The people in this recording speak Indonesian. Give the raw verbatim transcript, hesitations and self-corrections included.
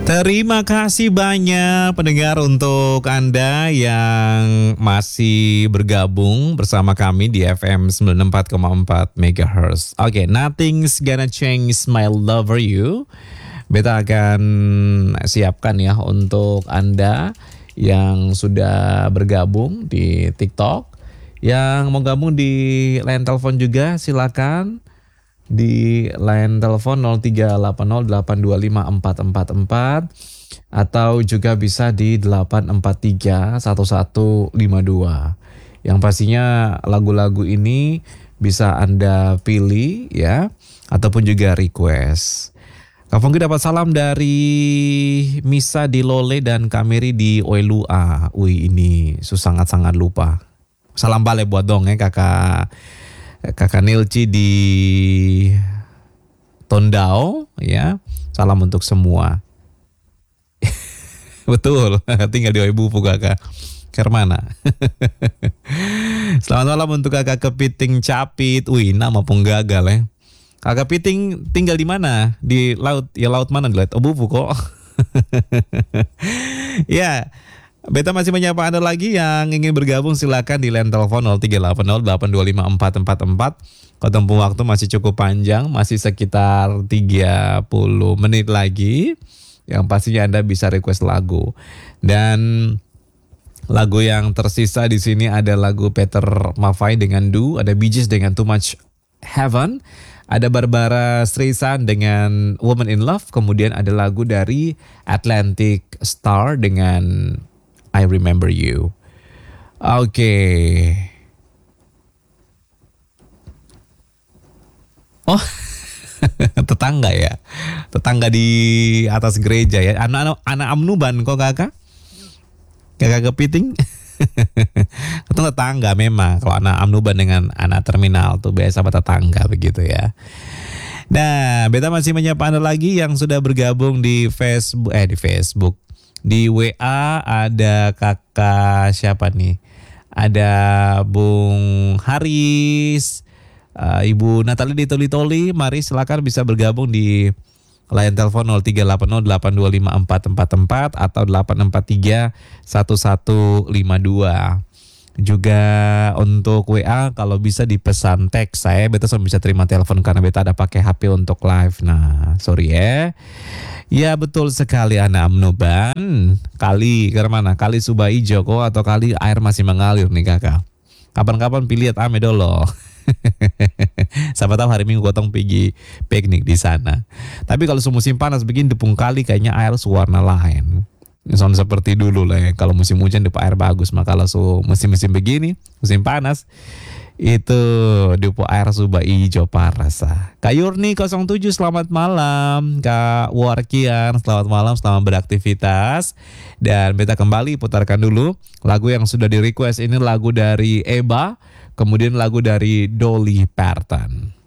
Terima kasih banyak pendengar untuk Anda yang masih bergabung bersama kami di F M sembilan puluh empat koma empat megahertz. Oke, okay, nothing's gonna change my love for you. Beta akan siapkan ya untuk Anda yang sudah bergabung di TikTok. Yang mau gabung di line telepon juga silakan. Di line telepon nol tiga delapan nol delapan dua lima empat empat empat atau juga bisa di delapan empat tiga satu satu lima dua. Yang pastinya lagu-lagu ini bisa Anda pilih ya ataupun juga request. Kak Fongki dapat salam dari Misa di Lole dan Kameri di Oelua. Wih, ini sangat-sangat lupa. Salam balik buat dong ya kakak Kakak Nilci di Tondao ya. Salam untuk semua. Betul, tinggal di Oebupu kakak. Kermana. Selamat malam untuk kakak Kepiting Capit. Wih, nama pun gagal ya. Kakak Piting tinggal di mana? Di laut, ya laut mana di laut? Oebupu kok. Ya. Beta masih menyapa Anda lagi yang ingin bergabung silakan di line telepon nol tiga delapan nol delapan dua lima empat empat empat. Kalau tempuh waktu masih cukup panjang, masih sekitar tiga puluh menit lagi. Yang pastinya Anda bisa request lagu. Dan lagu yang tersisa di sini ada lagu Peter Maffay dengan Du, ada Bee Gees dengan Too Much Heaven, ada Barbara Streisand dengan Woman in Love, kemudian ada lagu dari Atlantic Star dengan I Remember You. Oke. Okay. Oh, tetangga ya. Tetangga di atas gereja ya. Anak anak Amnuban kok kakak? Kakak Kepiting? Itu tetangga memang. Kalau anak Amnuban dengan anak terminal tuh biasa sama tetangga begitu ya. Nah, beta masih menyapa Anda lagi yang sudah bergabung di Facebook eh di Facebook. Di W A ada kakak siapa nih? Ada Bung Haris, uh, Ibu Natali di Toli-Toli. Mari silakan bisa bergabung di line telepon nol tiga delapan nol delapan dua lima empat empat empat atau delapan empat tiga satu satu lima dua. Juga untuk W A kalau bisa dipesan teks. Saya beta sama bisa terima telepon karena beta ada pakai H P untuk live. Nah, sorry ya. Ya betul sekali anak Amnuban. Kali ke mana? Kali Subai Joko atau kali air masih mengalir nih kakak. Kapan-kapan pilih ame dulu. Siapa tahu hari Minggu gotong pergi piknik di sana. Tapi kalau musim panas begini Depung Kali kayaknya air warna lain. Misalnya seperti dulu lah ya. Kalau musim hujan Depung air bagus. Maka kalau so, musim-musim begini, musim panas, itu Depo air Subai hijau parasa. Kak Yurni nol tujuh selamat malam. Kak Warkian selamat malam, selamat beraktivitas. Dan beta kembali putarkan dulu lagu yang sudah di request. Ini lagu dari Eba, kemudian lagu dari Dolly Parton.